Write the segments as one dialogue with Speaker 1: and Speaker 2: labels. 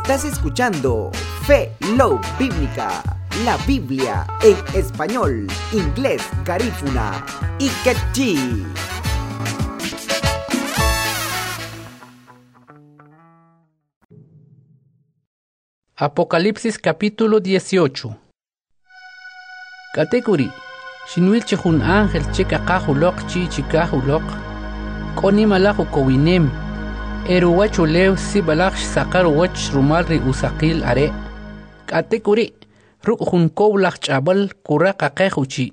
Speaker 1: Estás escuchando Fe Love Bíblica, la Biblia en español, inglés, garífuna y quechí.
Speaker 2: Apocalipsis capítulo 18. Category Shinwil chihun ángel chika kahulok chi chikahulok Koni malaku kowinem Eruwachu lew si balaksh sakar wach rumalri usakil are Category Ruk hun kowlak chabal kura kakehuchi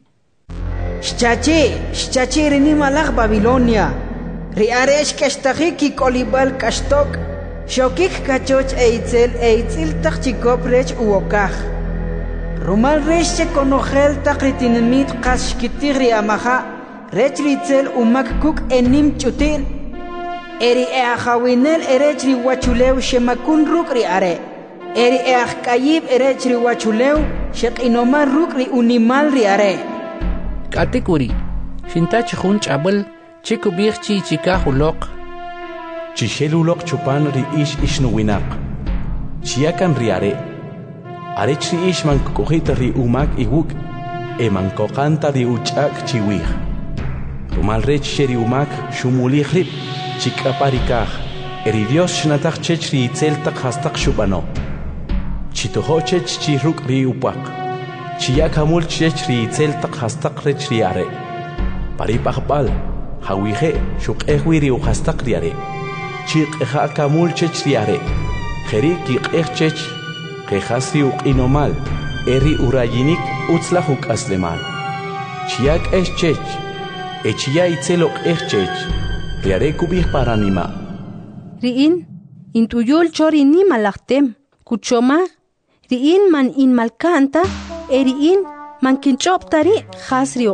Speaker 3: Shchachi rini malak Babilonia Ri aresh kashtaki kolibal kashtok Shokik kachoch eitzil tak chikop rech uokach Rumal rech che konogel tak ritinimit kashkitir ri amaha Rech ritzel umak kuk enim chutil Eri eachawinel erech ri wachulew shemakun ruk ri are Eri eachkayib erech ri wachulew shek inoman ruk ri unimal ri are
Speaker 2: Category Shintach hun chabal chikubich chi chikahulok
Speaker 4: Chishelulok chupan ri ish nuwinak. Chiakan riare. Arech ri ish man kokita ri umak iwuk. E man kokanta ri uchak chiwih. Rumal rech sheri umak shumulih rip. Chikaparikah. Eri Dios shnatach chech ri itzeltak hastak shubano. Chitoho chech chiruk ri upak. Chiakamul chech ri itzeltak hastak rech riare. Paripakpal. Hawihe shukehwi ri uhastak riare. Chik eja kamul chech riare. Jeri kik chech. Jehasri inomal. Eri urayinik utzlahuk aslemal. Chiak chech. Echia itzelok chech. Riare kubih paranima.
Speaker 5: Riin, intuyul chori ni malaktem. Kuchoma. Riin man in malkanta. Eriin man kinchoptari hasri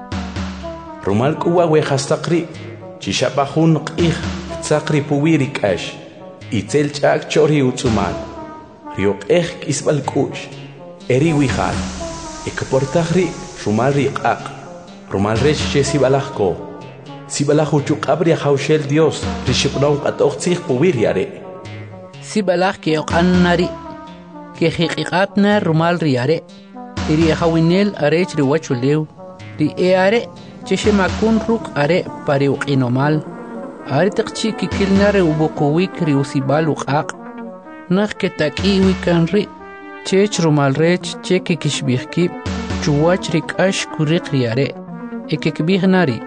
Speaker 4: Rumal kuwa wehastakri. Chishapahun qih. Sakri puwirik ash, itzel chak chori utsumal, riok isbal kush, eri wihal, ekportahri, rumal riqaq, rumal resh che sibalahko, sibalahu chukabri haushel Dios, rishipnau atoxih puwiriare.
Speaker 2: Sibalah ke oqannari, ke hiqiqatna rumal riare, iri hawinel arech riwachulew, ri eare, cheshemakun ruk are pariuq inomal. Artiqchi kikilnare ubokowik ri usibal uqaq Nakh ketaki wikanri Chech rumalrech cheki kishbihki Chuwach rikash kurik riare Ekekbihnari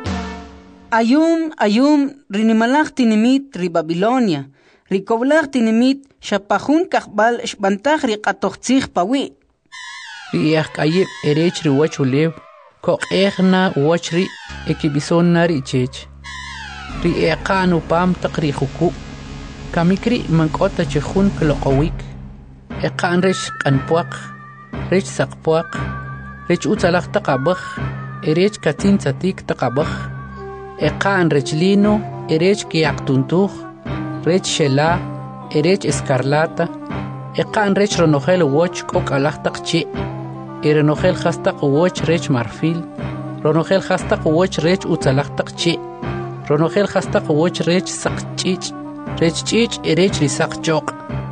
Speaker 3: Ayum rinimalak tinimit ri Babilonia Rikoblak tinimit shapahun kakbal shbantag ri qatoxtzig pawi
Speaker 2: Riyak ayib erech ri wachulev Kok ekhna wachri ekibisonnari chech Ri eqanu pam taqri khuku kamikri mankota chkhun kloqowik eqan resh qanpuaq resh saqpuaq resh utalaq taqabakh erech katin tsatik taqabakh eqan rechlino erech kiaqtuntuj resh shela erech escarlata eqan resh ronojel woch kokalaq taqchi erenojel khastaq woch resh marfil ronojel khastaq woch resh utalaq taqchi Ronogel hastaq woch rech saqchich erech ri saqchoq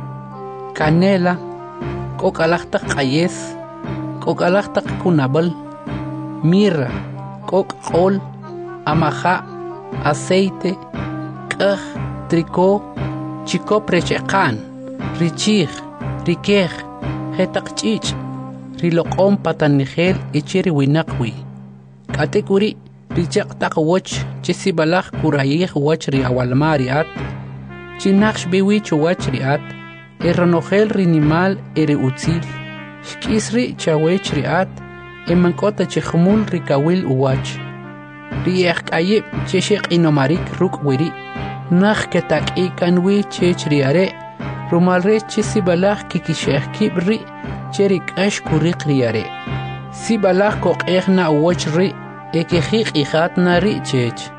Speaker 2: canela kokalaqtaq qayes kokalaqtaq kunabal mirra kokqol amaja aceite qaj tricó chikop recheqan richij rikej hetaqchich riloqom patanigel ichiri winaqwi katekuri Richaq taq woch chisibalaq kurayih woch ri awalmariat Chinaqsh biwich woch riat Eronogel rinimal eri utzil Shkisri chawech riat Emankota chikhmul rikawil uwach Riyaq ayib cheshiq inomarik ruk wiri Nakh ketak ikanwi chech riare Rumalre chisibalaq kikisheh kibri Cherik ash kurik riare Sibalaq koqehna woch ri Ekejik ijatna ri chech.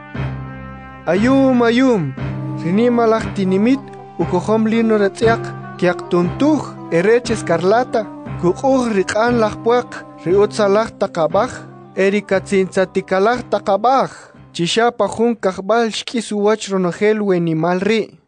Speaker 6: Ayum, rinimalak tinimit, ukohom lino retziak, kiak tuntuj, erech escarlata, kukuj rikan lakpuak, riutsalak takabaj, erikatzintzatikalak takabaj, chishapa jun kakbal shkisuwach ronogel wenimal ri.